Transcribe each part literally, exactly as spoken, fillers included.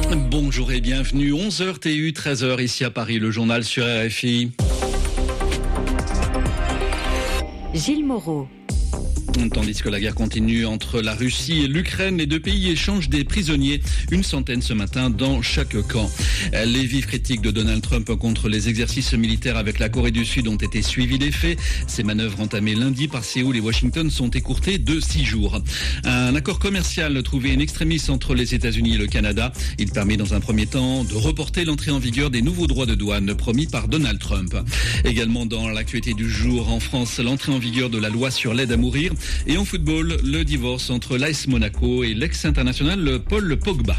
Bonjour et bienvenue, onze heures T U, treize heures ici à Paris, le journal sur R F I. Gilles Moreau. Tandis que la guerre continue entre la Russie et l'Ukraine, les deux pays échangent des prisonniers, une centaine ce matin dans chaque camp. Les vives critiques de Donald Trump contre les exercices militaires avec la Corée du Sud ont été suivies des faits. Ces manœuvres entamées lundi par Séoul et Washington sont écourtées de six jours. Un accord commercial trouvé in extremis entre les États-Unis et le Canada. Il permet dans un premier temps de reporter l'entrée en vigueur des nouveaux droits de douane promis par Donald Trump. Également dans l'actualité du jour en France, l'entrée en vigueur de la loi sur l'aide à mourir. Et en football, le divorce entre l'A S Monaco et l'ex-international Paul Pogba.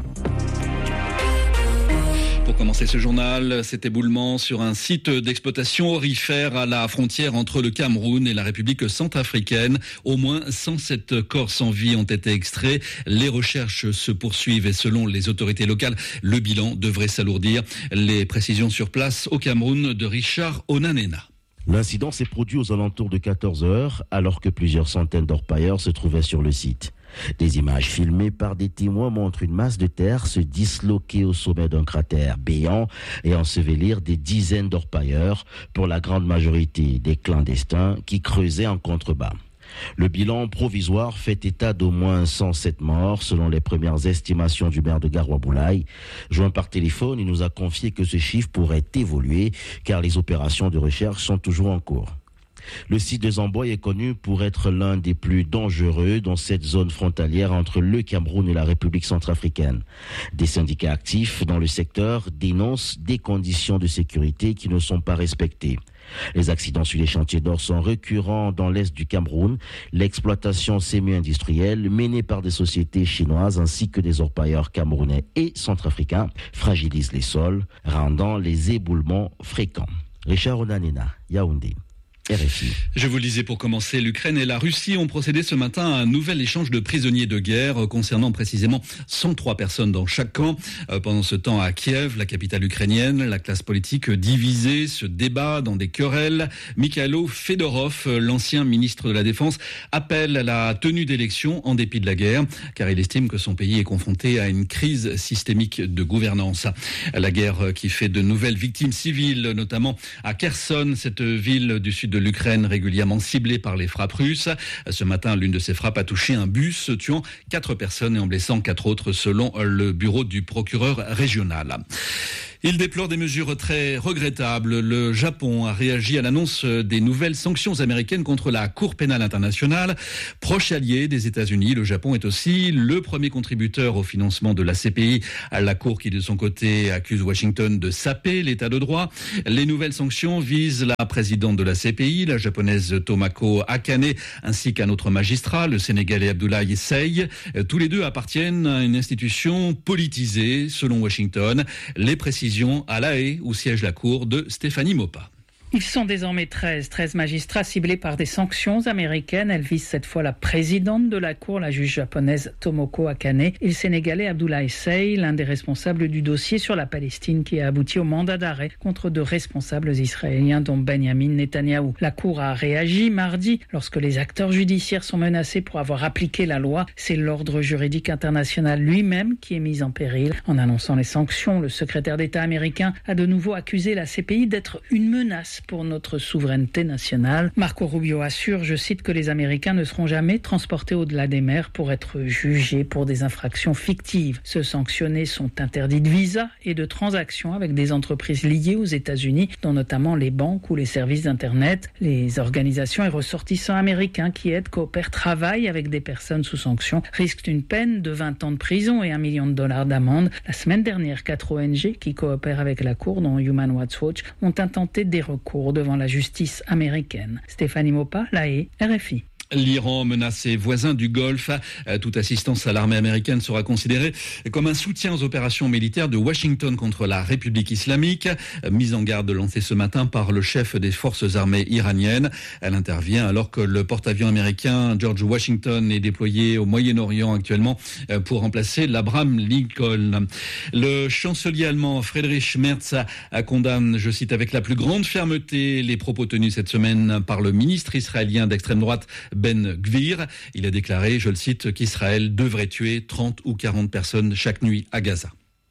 Pour commencer ce journal, cet éboulement sur un site d'exploitation aurifère à la frontière entre le Cameroun et la République centrafricaine. Au moins cent sept corps sans vie ont été extraits. Les recherches se poursuivent et selon les autorités locales, le bilan devrait s'alourdir. Les précisions sur place au Cameroun de Richard Onanena. L'incident s'est produit aux alentours de quatorze heures, alors que plusieurs centaines d'orpailleurs se trouvaient sur le site. Des images filmées par des témoins montrent une masse de terre se disloquer au sommet d'un cratère béant et ensevelir des dizaines d'orpailleurs, pour la grande majorité des clandestins qui creusaient en contrebas. Le bilan provisoire fait état d'au moins cent sept morts, selon les premières estimations du maire de Garoua-Boulaye. Joint par téléphone, il nous a confié que ce chiffre pourrait évoluer, car les opérations de recherche sont toujours en cours. Le site de Zamboy est connu pour être l'un des plus dangereux dans cette zone frontalière entre le Cameroun et la République centrafricaine. Des syndicats actifs dans le secteur dénoncent des conditions de sécurité qui ne sont pas respectées. Les accidents sur les chantiers d'or sont récurrents dans l'est du Cameroun. L'exploitation semi-industrielle menée par des sociétés chinoises ainsi que des orpailleurs camerounais et centrafricains fragilise les sols, rendant les éboulements fréquents. Richard Onanena, Yaoundé. R F I. Je vous le disais pour commencer, l'Ukraine et la Russie ont procédé ce matin à un nouvel échange de prisonniers de guerre concernant précisément cent trois personnes dans chaque camp. Pendant ce temps, à Kiev, la capitale ukrainienne, la classe politique divisée se débat dans des querelles. Mikhailo Fedorov, l'ancien ministre de la Défense, appelle à la tenue d'élections en dépit de la guerre, car il estime que son pays est confronté à une crise systémique de gouvernance. La guerre qui fait de nouvelles victimes civiles, notamment à Kherson, cette ville du sud de l'Ukraine régulièrement ciblée par les frappes russes. Ce matin, l'une de ces frappes a touché un bus, tuant quatre personnes et en blessant quatre autres, selon le bureau du procureur régional. Il déplore des mesures très regrettables. Le Japon a réagi à l'annonce des nouvelles sanctions américaines contre la Cour pénale internationale. Proche allié des États-Unis, le Japon est aussi le premier contributeur au financement de la C P I. La Cour qui, de son côté, accuse Washington de saper l'état de droit. Les nouvelles sanctions visent la présidente de la C P I, la japonaise Tomoko Akane, ainsi qu'un autre magistrat, le Sénégalais Abdoulaye Seye. Tous les deux appartiennent à une institution politisée, selon Washington. Les précisions à La Haye, où siège la cour de Stéphanie Mopa. Ils sont désormais treize, treize magistrats ciblés par des sanctions américaines. Elles visent cette fois la présidente de la Cour, la juge japonaise Tomoko Akane, et le Sénégalais Abdoulaye Seye, l'un des responsables du dossier sur la Palestine qui a abouti au mandat d'arrêt contre deux responsables israéliens, dont Benjamin Netanyahou. La Cour a réagi mardi lorsque les acteurs judiciaires sont menacés pour avoir appliqué la loi. C'est l'ordre juridique international lui-même qui est mis en péril. En annonçant les sanctions, le secrétaire d'État américain a de nouveau accusé la C P I d'être une menace pour notre souveraineté nationale. Marco Rubio assure, je cite, que les Américains ne seront jamais transportés au-delà des mers pour être jugés pour des infractions fictives. Ceux sanctionnés sont interdits de visa et de transactions avec des entreprises liées aux États-Unis, dont notamment les banques ou les services d'Internet. Les organisations et ressortissants américains qui aident, coopèrent, travaillent avec des personnes sous sanction risquent une peine de vingt ans de prison et un million de dollars d'amende. La semaine dernière, quatre O N G qui coopèrent avec la Cour, dont Human Rights Watch, ont intenté des recours devant la justice américaine. Stéphanie Mopa, La Haye, R F I. L'Iran menace ses voisins du Golfe. Toute assistance à l'armée américaine sera considérée comme un soutien aux opérations militaires de Washington contre la République islamique. Mise en garde lancée ce matin par le chef des forces armées iraniennes. Elle intervient alors que le porte-avions américain George Washington est déployé au Moyen-Orient actuellement pour remplacer l'Abraham Lincoln. Le chancelier allemand Friedrich Merz condamne, je cite, avec la plus grande fermeté les propos tenus cette semaine par le ministre israélien d'extrême droite Ben Gvir. Il a déclaré, je le cite, qu'Israël devrait tuer trente ou quarante personnes chaque nuit à Gaza.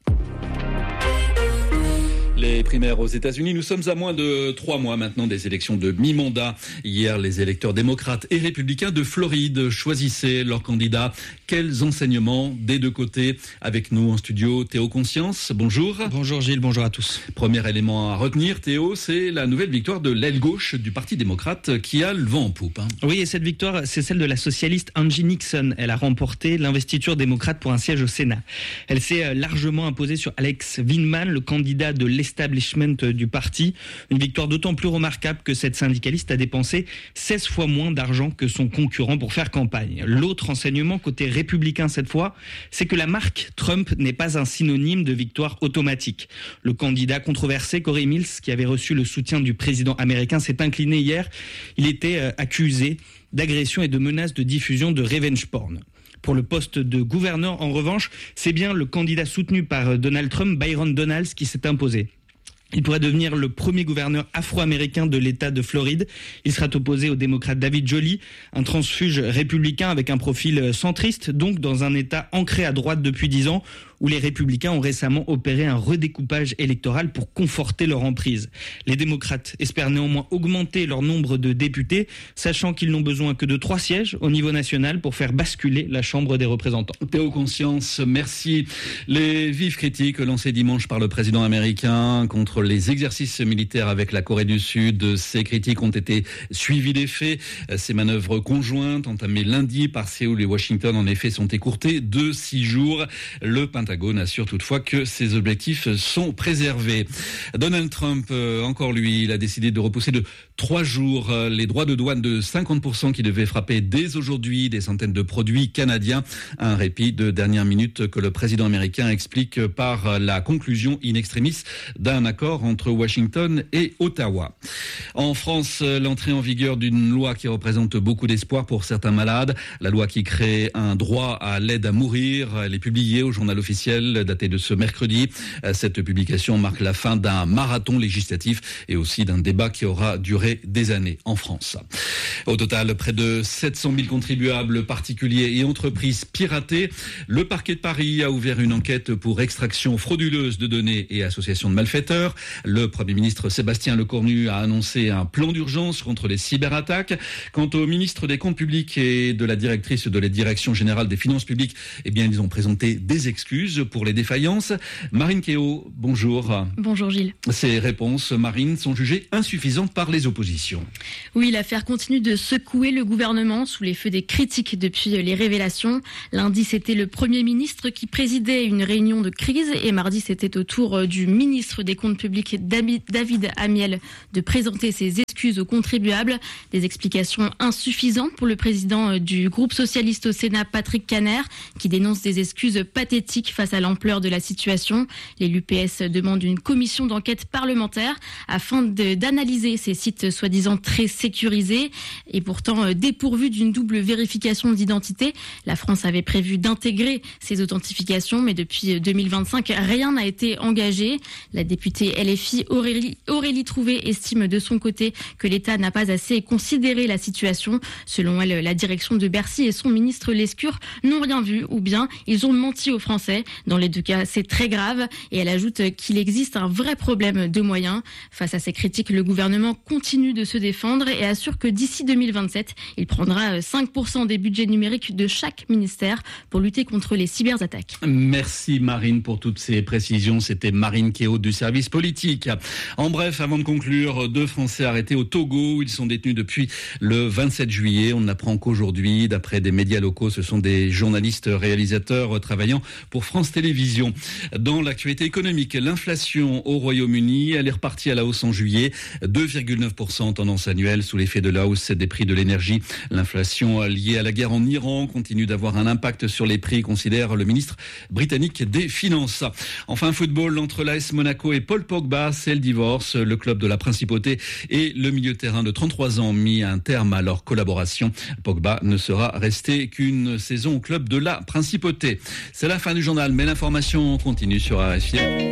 Les primaires aux États-Unis, nous sommes à moins de trois mois maintenant des élections de mi-mandat. Hier, les électeurs démocrates et républicains de Floride choisissaient leurs candidats. Quels enseignements des deux côtés? Avec nous en studio, Théo Conscience. Bonjour. Bonjour Gilles, bonjour à tous. Premier élément à retenir, Théo, c'est la nouvelle victoire de l'aile gauche du Parti démocrate qui a le vent en poupe. Hein. Oui, et cette victoire, c'est celle de la socialiste Angie Nixon. Elle a remporté l'investiture démocrate pour un siège au Sénat. Elle s'est largement imposée sur Alex Vindman, le candidat de l'establishment du parti. Une victoire d'autant plus remarquable que cette syndicaliste a dépensé seize fois moins d'argent que son concurrent pour faire campagne. L'autre enseignement, côté républicain cette fois, c'est que la marque Trump n'est pas un synonyme de victoire automatique. Le candidat controversé, Corey Mills, qui avait reçu le soutien du président américain, s'est incliné hier. Il était accusé d'agression et de menaces de diffusion de revenge porn. Pour le poste de gouverneur, en revanche, c'est bien le candidat soutenu par Donald Trump, Byron Donalds, qui s'est imposé. Il pourrait devenir le premier gouverneur afro-américain de l'État de Floride. Il sera opposé au démocrate David Joly, un transfuge républicain avec un profil centriste, donc dans un État ancré à droite depuis dix ans, où les républicains ont récemment opéré un redécoupage électoral pour conforter leur emprise. Les démocrates espèrent néanmoins augmenter leur nombre de députés, sachant qu'ils n'ont besoin que de trois sièges au niveau national pour faire basculer la Chambre des représentants. Théo Conscience, merci. Les vives critiques lancées dimanche par le président américain contre les exercices militaires avec la Corée du Sud, ces critiques ont été suivies des faits. Ces manœuvres conjointes entamées lundi par Séoul et Washington, en effet, sont écourtées de six jours. Le Pentagone Pentagone assure toutefois que ses objectifs sont préservés. Donald Trump, euh, encore lui, il a décidé de repousser de trois jours euh, les droits de douane de cinquante pour cent qui devaient frapper dès aujourd'hui des centaines de produits canadiens. Un répit de dernière minute que le président américain explique par la conclusion in extremis d'un accord entre Washington et Ottawa. En France, l'entrée en vigueur d'une loi qui représente beaucoup d'espoir pour certains malades. La loi qui crée un droit à l'aide à mourir. Elle est publiée au journal officiel daté de ce mercredi. Cette publication marque la fin d'un marathon législatif et aussi d'un débat qui aura duré des années en France. Au total, près de sept cent mille contribuables particuliers et entreprises piratées. Le parquet de Paris a ouvert une enquête pour extraction frauduleuse de données et association de malfaiteurs. Le Premier ministre Sébastien Lecornu a annoncé un plan d'urgence contre les cyberattaques. Quant au ministre des Comptes publics et de la directrice de la Direction générale des finances publiques, eh bien, ils ont présenté des excuses pour les défaillances. Marine Kéo, bonjour. Bonjour Gilles. Ces réponses, Marine, sont jugées insuffisantes par les oppositions. Oui, l'affaire continue de secouer le gouvernement sous les feux des critiques depuis les révélations. Lundi, c'était le Premier ministre qui présidait une réunion de crise et mardi, c'était au tour du ministre des Comptes publics, David Amiel, de présenter ses excuses aux contribuables. Des explications insuffisantes pour le président du groupe socialiste au Sénat, Patrick Kanner, qui dénonce des excuses pathétiques face à l'ampleur de la situation. Les l'U P S demandent une commission d'enquête parlementaire afin de, d'analyser ces sites soi-disant très sécurisés et pourtant dépourvus d'une double vérification d'identité. La France avait prévu d'intégrer ces authentifications, mais depuis deux mille vingt-cinq, rien n'a été engagé. La députée L F I Aurélie, Aurélie Trouvé estime de son côté que l'État n'a pas assez considéré la situation. Selon elle, la direction de Bercy et son ministre Lescure n'ont rien vu ou bien ils ont menti aux Français. Dans les deux cas, c'est très grave et elle ajoute qu'il existe un vrai problème de moyens. Face à ces critiques, le gouvernement continue de se défendre et assure que d'ici deux mille vingt-sept, il prendra cinq pour cent des budgets numériques de chaque ministère pour lutter contre les cyberattaques. Merci Marine pour toutes ces précisions. C'était Marine Kéo du service politique. En bref, avant de conclure, deux Français arrêtés au Togo. Ils sont détenus depuis le vingt-sept juillet. On apprend qu'aujourd'hui, d'après des médias locaux, ce sont des journalistes réalisateurs travaillant pour France Télévisions. Dans l'actualité économique, l'inflation au Royaume-Uni, elle est repartie à la hausse en juillet, deux virgule neuf pour cent en tendance annuelle sous l'effet de la hausse des prix de l'énergie. L'inflation liée à la guerre en Iran continue d'avoir un impact sur les prix, considère le ministre britannique des Finances. Enfin, football, entre l'A S Monaco et Paul Pogba, c'est le divorce. Le club de la Principauté et le milieu de terrain de trente-trois ans ont mis un terme à leur collaboration. Pogba ne sera resté qu'une saison au club de la Principauté. C'est la fin du journal, mais l'information continue sur R F I.